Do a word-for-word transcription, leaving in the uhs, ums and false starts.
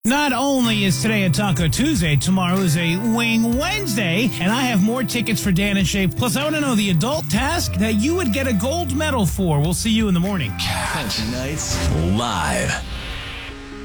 Not only is today a Taco Tuesday, tomorrow is a Wing Wednesday, and I have more tickets for Dan and Shay. Plus, I want to know the adult task that you would get a gold medal for. We'll see you in the morning. Country Nights Live.